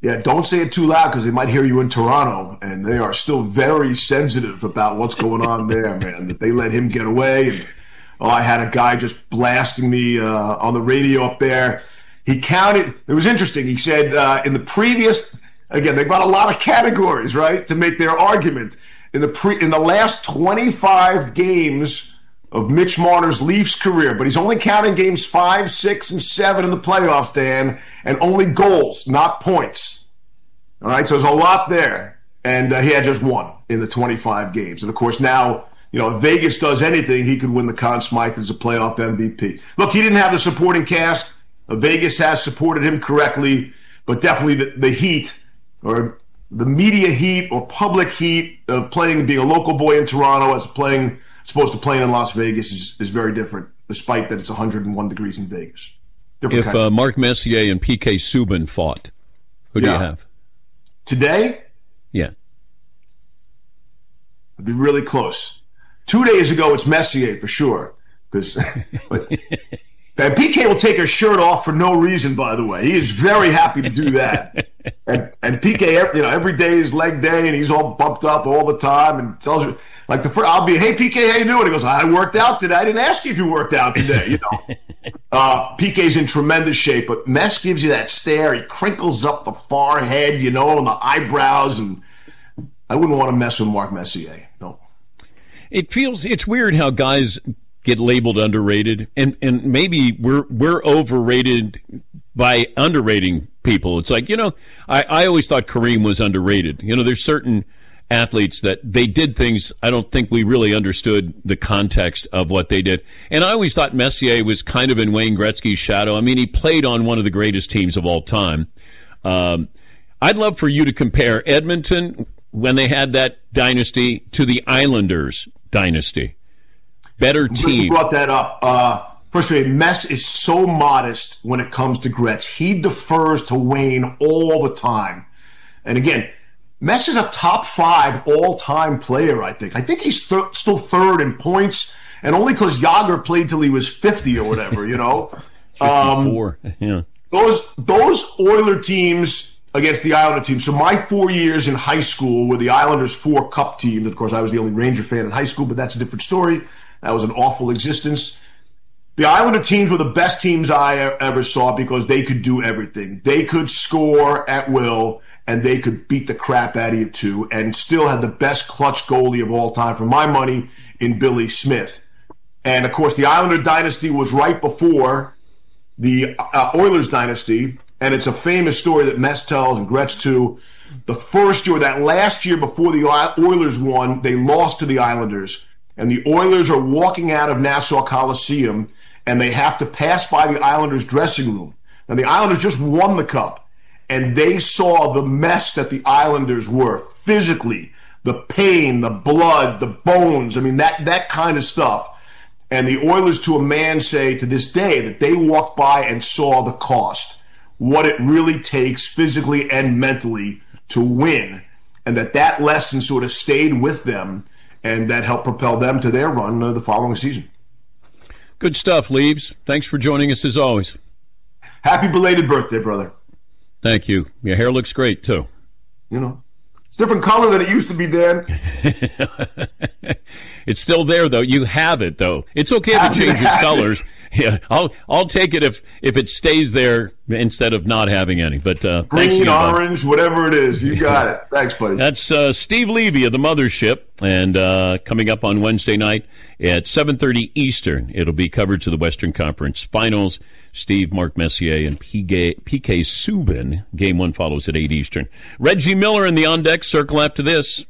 Yeah, don't say it too loud because they might hear you in Toronto, and they are still very sensitive about what's going on there, man. That they let him get away. And, I had a guy just blasting me on the radio up there. He counted. It was interesting. He said in the previous, again, they've got a lot of categories, right, to make their argument. In the last 25 games of Mitch Marner's Leafs career, but he's only counting games 5, 6, and 7 in the playoffs, Dan, and only goals, not points. All right, so there's a lot there. And he had just one in the 25 games. And, of course, now, if Vegas does anything, he could win the Conn Smythe as a playoff MVP. Look, he didn't have the supporting cast. Vegas has supported him correctly, but definitely the heat, or the media heat or public heat of being a local boy in Toronto as supposed to playing in Las Vegas is very different, despite that it's 101 degrees in Vegas. If Mark Messier and PK Subban fought, who do you have? Today? Yeah. It'd be really close. 2 days ago, it's Messier for sure. And PK will take his shirt off for no reason, by the way. He is very happy to do that. and PK, every day is leg day, and he's all bumped up all the time and tells you, I'll be, hey, PK, how you doing? He goes, I worked out today. I didn't ask you if you worked out today, PK's in tremendous shape, but Mess gives you that stare. He crinkles up the forehead, and the eyebrows, and I wouldn't want to mess with Mark Messier. No. It's weird how guys get labeled underrated, and maybe we're overrated by underrating people. It's like, I always thought Kareem was underrated. There's certain athletes that they did things I don't think we really understood the context of what they did. And I always thought Messier was kind of in Wayne Gretzky's shadow. I mean, he played on one of the greatest teams of all time. I'd love for you to compare Edmonton, when they had that dynasty, to the Islanders dynasty. Better team. You brought that up. First of all, Mess is so modest when it comes to Gretz. He defers to Wayne all the time. And again, Mess is a top 5 all-time player, I think. I think he's still third in points, and only because Jágr played till he was 50 or whatever, 54, yeah. Those Oiler teams against the Islander team. So my 4 years in high school were the Islanders' 4 cup teams. Of course, I was the only Ranger fan in high school, but that's a different story. That was an awful existence. The Islander teams were the best teams I ever saw because they could do everything. They could score at will, and they could beat the crap out of you too, and still had the best clutch goalie of all time, for my money, in Billy Smith. And, of course, the Islander dynasty was right before the Oilers dynasty, and it's a famous story that Mess tells, and Gretz too. The first year, that last year before the Oilers won, they lost to the Islanders. And the Oilers are walking out of Nassau Coliseum, and they have to pass by the Islanders' dressing room. And the Islanders just won the cup. And they saw the mess that the Islanders were physically, the pain, the blood, the bones. I mean, that kind of stuff. And the Oilers, to a man, say to this day that they walked by and saw the cost, what it really takes physically and mentally to win, and that lesson sort of stayed with them, and that helped propel them to their run the following season. Good stuff, Leaves. Thanks for joining us as always. Happy belated birthday, brother. Thank you. Your hair looks great, too. It's a different color than it used to be, Dan. It's still there, though. You have it, though. It's okay if it changes colors. Yeah, I'll take it if it stays there instead of not having any. But green, orange, whatever it is, you got it. Thanks, buddy. That's Steve Levy of the Mothership, and coming up on Wednesday night at 7:30 Eastern, it'll be coverage of the Western Conference Finals. Steve, Mark Messier, and PK Subban. Game 1 follows at 8 Eastern. Reggie Miller in the On Deck Circle after this.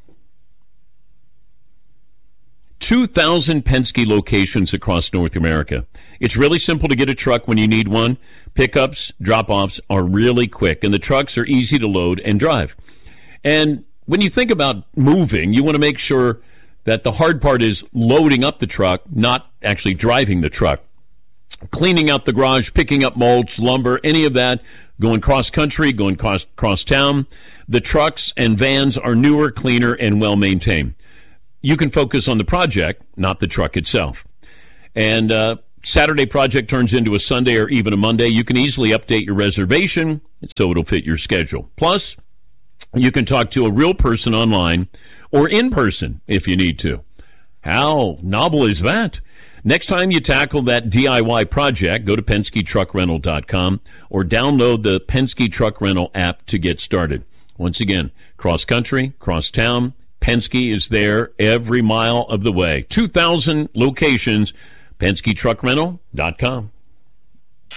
2,000 Penske locations across North America. It's really simple to get a truck when you need one. Pickups, drop-offs are really quick, and the trucks are easy to load and drive. And when you think about moving, you want to make sure that the hard part is loading up the truck, not actually driving the truck. Cleaning out the garage, picking up mulch, lumber, any of that, going cross-country, going cross-town. The trucks and vans are newer, cleaner, and well-maintained. You can focus on the project, not the truck itself. And Saturday project turns into a Sunday or even a Monday. You can easily update your reservation so it'll fit your schedule. Plus, you can talk to a real person online or in person if you need to. How novel is that? Next time you tackle that DIY project, go to PenskeTruckRental.com or download the Penske Truck Rental app to get started. Once again, cross country, cross town, Penske is there every mile of the way. 2,000 locations, PenskeTruckRental.com.